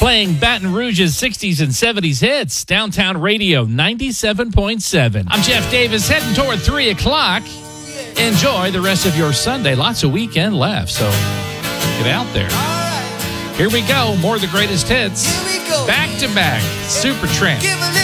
Playing Baton Rouge's 60s and 70s hits. Downtown Radio 97.7. I'm Jeff Davis, heading toward 3 o'clock. Enjoy the rest of your Sunday. Lots of weekend left, so get out there. Here we go. More of the greatest hits. Back to back. Supertramp.